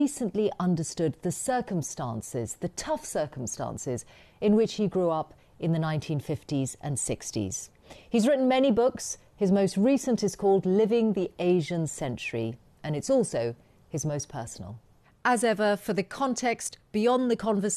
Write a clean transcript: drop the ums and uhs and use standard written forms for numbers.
recently understood the circumstances, the tough circumstances in which he grew up in the 1950s and 60s. He's written many books. His most recent is called Living the Asian Century, and it's also his most personal. As ever, for the context beyond the conversation,